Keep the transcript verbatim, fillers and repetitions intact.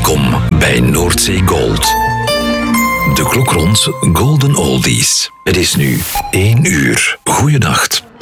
Welkom bij Noordzee Gold. De klok rond Golden Oldies. Het is nu één uur. Goeienacht.